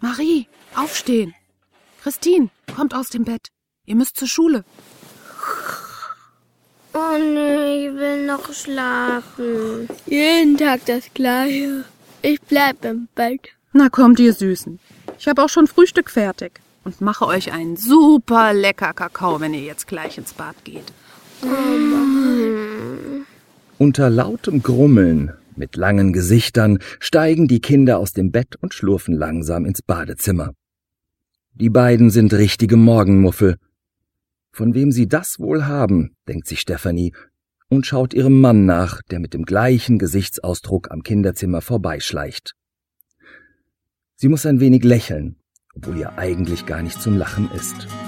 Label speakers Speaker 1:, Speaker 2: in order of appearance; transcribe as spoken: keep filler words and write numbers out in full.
Speaker 1: Marie, aufstehen. Christine, kommt aus dem Bett. Ihr müsst zur Schule.
Speaker 2: Oh nee, ich will noch schlafen.
Speaker 3: Jeden Tag das Gleiche. Ich bleib im Bett.
Speaker 1: Na kommt, ihr Süßen. Ich habe auch schon Frühstück fertig und mache euch einen super lecker Kakao, wenn ihr jetzt gleich ins Bad geht.
Speaker 2: Oh Mann.
Speaker 4: Unter lautem Grummeln, mit langen Gesichtern, steigen die Kinder aus dem Bett und schlurfen langsam ins Badezimmer. Die beiden sind richtige Morgenmuffel. Von wem sie das wohl haben, denkt sich Stefanie und schaut ihrem Mann nach, der mit dem gleichen Gesichtsausdruck am Kinderzimmer vorbeischleicht. Sie muss ein wenig lächeln, obwohl ihr eigentlich gar nicht zum Lachen ist.